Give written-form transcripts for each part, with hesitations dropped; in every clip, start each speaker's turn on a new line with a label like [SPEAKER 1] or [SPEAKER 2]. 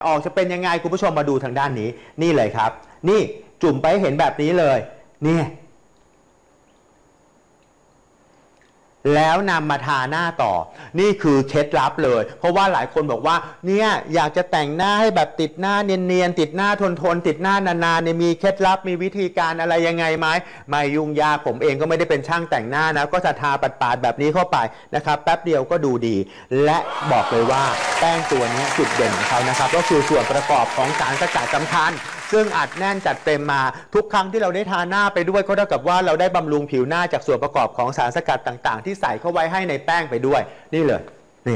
[SPEAKER 1] ออกจะเป็นยังไงคุณผู้ชมมาดูทางด้านนี้นี่เลยครับนี่จุ่มไปเห็นแบบนี้เลยนี่แล้วนำมาทาหน้าต่อนี่คือเคล็ดลับเลยเพราะว่าหลายคนบอกว่าเนี่ยอยากจะแต่งหน้าให้แบบติดหน้าเนียนๆติดหน้าทนติดหน้านานๆเนี่ยมีเคล็ดลับมีวิธีการอะไรยังไงไหมไม่ยุ่งยากผมเองก็ไม่ได้เป็นช่างแต่งหน้านะก็จะทาปาดๆแบบนี้เข้าไปนะครับแป๊บเดียวก็ดูดีและบอกเลยว่าแป้งตัวนี้จุดเด่นของเขานะครับก็คือส่วนประกอบของสารสกัดสำคัญซึ่งอัดแน่นจัดเต็มมาทุกครั้งที่เราได้ทาหน้าไปด้วยก็เท่ากับว่าเราได้บำรุงผิวหน้าจากส่วนประกอบของสารสกัดต่างๆที่ใส่เข้าไว้ให้ในแป้งไปด้วยนี่เลยนี่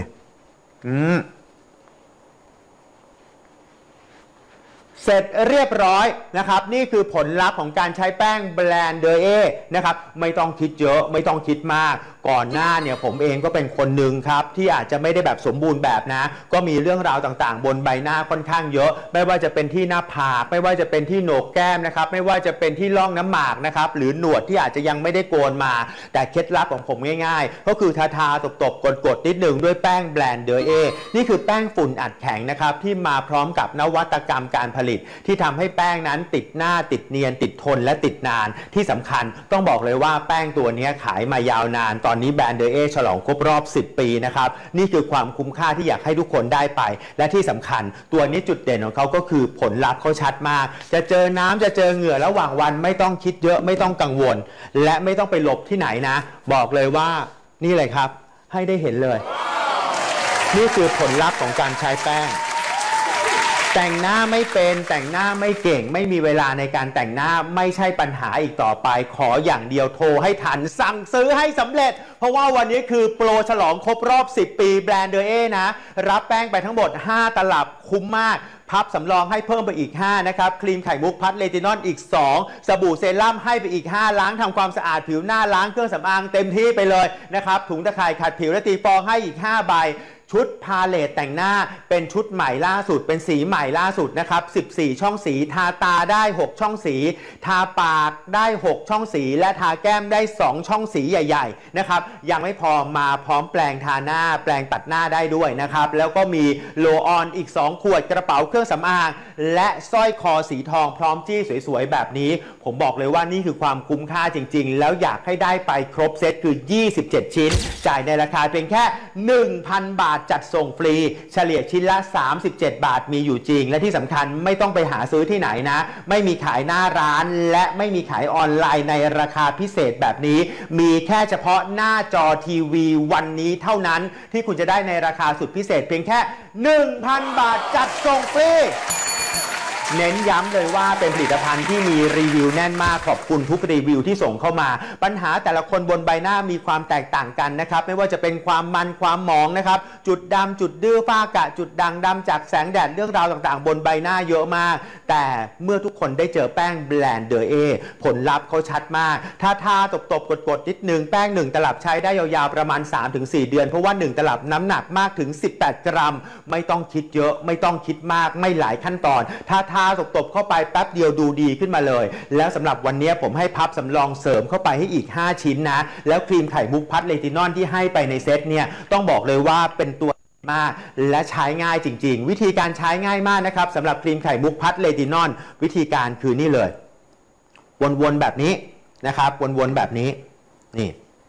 [SPEAKER 1] เสร็จเรียบร้อยนะครับนี่คือผลลัพธ์ของการใช้แป้งแบรนด์เดอเอนะครับไม่ต้องคิดเยอะไม่ต้องคิดมากก่อนหน้าเนี่ยผมเองก็เป็นคนหนึ่งครับที่อาจจะไม่ได้แบบสมบูรณ์แบบนะก็มีเรื่องราวต่างๆบนใบหน้าค่อนข้างเยอะไม่ว่าจะเป็นที่หน้าผากไม่ว่าจะเป็นที่โหนกแก้มนะครับไม่ว่าจะเป็นที่ร่องน้ำหมากนะครับหรือหนวดที่อาจจะยังไม่ได้โกนมาแต่เคล็ดลับของผมง่ายๆก็คือทาตบกดนิดหนึ่งด้วยแป้งแบรนด์เดอเอนี่คือแป้งฝุ่นอัดแข็งนะครับที่มาพร้อมกับนวัตกรรมการผลิตที่ทำให้แป้งนั้นติดหน้าติดเนียนติดทนและติดนานที่สำคัญต้องบอกเลยว่าแป้งตัวนี้ขายมายาวนานตอนนี้แบรนด์เดอเอฉลองครบรอบ10 ปีนะครับนี่คือความคุ้มค่าที่อยากให้ทุกคนได้ไปและที่สำคัญตัวนี้จุดเด่นของเขาก็คือผลลัพธ์เขาชัดมากจะเจอน้ำจะเจอเหงื่อระหว่างวันไม่ต้องคิดเยอะไม่ต้องกังวลและไม่ต้องไปหลบที่ไหนนะบอกเลยว่านี่เลยครับให้ได้เห็นเลยนี่คือผลลัพธ์ของการใช้แป้งแต่งหน้าไม่เป็นแต่งหน้าไม่เก่งไม่มีเวลาในการแต่งหน้าไม่ใช่ปัญหาอีกต่อไปขออย่างเดียวโทรให้ทันสั่งซื้อให้สำเร็จเพราะว่าวันนี้คือโปรฉลองครบรอบ10 ปีแบรนด์เดอเอนะรับแป้งไปทั้งหมด5 ตลับคุ้มมากพับสำรองให้เพิ่มไปอีก5นะครับครีมไข่มุกพัดเลตินอลอีก2สบู่เซรั่มให้ไปอีก5ล้างทำความสะอาดผิวหน้าล้างเครื่องสำอางเต็มที่ไปเลยนะครับถุงตะข่ายขัดผิวและตีฟองให้อีก5 ใบชุดพาเลตแต่งหน้าเป็นชุดใหม่ล่าสุดเป็นสีใหม่ล่าสุดนะครับ14ช่องสีทาตาได้6ช่องสีทาปากได้6ช่องสีและทาแก้มได้2ช่องสีใหญ่ๆนะครับยังไม่พอมาพร้อมแปรงทาหน้าแปรงตัดหน้าได้ด้วยนะครับแล้วก็มีโลออนอีก2 ขวดกระเป๋าเครื่องสำอางและสร้อยคอสีทองพร้อมจี้สวยๆแบบนี้ผมบอกเลยว่านี่คือความคุ้มค่าจริงๆแล้วอยากให้ได้ไปครบเซตคือ27ชิ้นจ่ายในราคาเพียงแค่ 1,000 บาทจัดส่งฟรีเฉลี่ยชิ้นละ37 บาทมีอยู่จริงและที่สำคัญไม่ต้องไปหาซื้อที่ไหนนะไม่มีขายหน้าร้านและไม่มีขายออนไลน์ในราคาพิเศษแบบนี้มีแค่เฉพาะหน้าจอทีวีวันนี้เท่านั้นที่คุณจะได้ในราคาสุดพิเศษเพียงแค่ 1,000 บาทจัดส่งฟรีเน้นย้ำเลยว่าเป็นผลิตภัณฑ์ที่มีรีวิวแน่นมากขอบคุณทุกรีวิวที่ส่งเข้ามาปัญหาแต่ละคนบนใบหน้ามีความแตกต่างกันนะครับไม่ว่าจะเป็นความมันความหมองนะครับจุดดำจุดดื้อฝ้ากระจุดด่างดำจากแสงแดดเรื่องราวต่างๆบนใบหน้าเยอะมากแต่เมื่อทุกคนได้เจอแป้งแบรนด์เดอเอผลลัพธ์เขาชัดมากถ้าทาตบกดนิดนึงแป้ง1 ตลับใช้ได้ยาวๆประมาณ 3-4 เดือนเพราะว่า1 ตลับน้ำหนักมากถึง18 กรัมไม่ต้องคิดเยอะไม่ต้องคิดมากไม่หลายขั้นตอนถ้าทาตบเข้าไปแป๊บเดียวดูดีขึ้นมาเลยแล้วสำหรับวันนี้ผมให้พับสำรองเสริมเข้าไปให้อีก5 ชิ้นนะแล้วครีมไข่มุกพัดเลตินอลที่ให้ไปในเซตเนี่ยต้องบอกเลยว่าเป็นตัวมากและใช้ง่ายจริงๆวิธีการใช้ง่ายมากนะครับสำหรับครีมไข่มุกพัดเลตินอลวิธีการคือนี่เลยวนๆแบบนี้นะครับวนๆแบบนี้นี่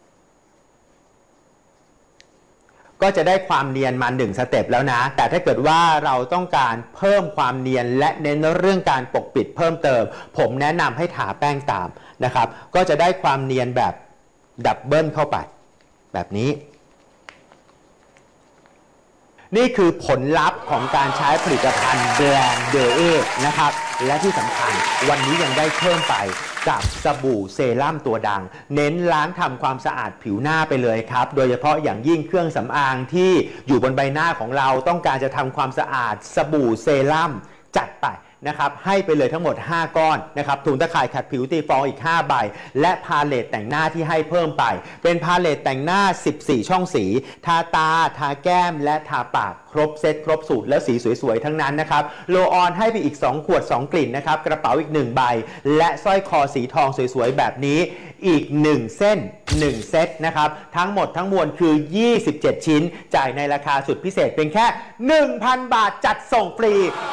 [SPEAKER 1] ก็จะได้ความเนียนมา1 สเต็ปแล้วนะแต่ถ้าเกิดว่าเราต้องการเพิ่มความเนียนและเน้นเรื่องการปกปิดเพิ่มเติมผมแนะนำให้ทาแป้งตามนะครับก็จะได้ความเนียนแบบดับเบิลเข้าไปแบบนี้นี่คือผลลัพธ์ของการใช้ผลิตภัณฑ์แบรนด์เดอเอนะครับและที่สำคัญวันนี้ยังได้เพิ่มไปกับสบู่เซรั่มตัวดังเน้นล้างทำความสะอาดผิวหน้าไปเลยครับโดยเฉพาะอย่างยิ่งเครื่องสำอางที่อยู่บนใบหน้าของเราต้องการจะทำความสะอาดสบู่เซรั่มจัดไปนะครับให้ไปเลยทั้งหมด5 ก้อนนะครับถุงตะข่ายขัดผิวตีฟองอีก5 ใบและพาเลตแต่งหน้าที่ให้เพิ่มไปเป็นพาเลตแต่งหน้า14 ช่องสีทาตาทาแก้มและทาปากครบเซตครบสูตรแล้วสีสวยๆทั้งนั้นนะครับโลออนให้ไปอีก2 ขวด 2 กลิ่นนะครับกระเป๋าอีก1 ใบและสร้อยคอสีทองสวยๆแบบนี้อีก1 เส้น1 เซตนะครับทั้งหมดทั้งมวลคือ27 ชิ้นจ่ายในราคาสุดพิเศษเพียงแค่ 1,000 บาทจัดส่งฟรี